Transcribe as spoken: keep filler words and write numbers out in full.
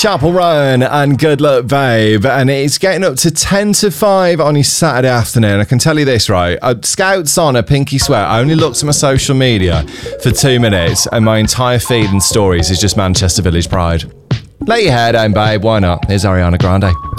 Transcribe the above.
Chapel Roan and Good Luck Babe, and it's getting up to ten to five on your Saturday afternoon. I can tell you this, right? Uh, Scouts on a pinky swear. I only looked at my social media for two minutes and my entire feed and stories is just Manchester Village Pride. Let your hair down, babe. Why not? Here's Ariana Grande.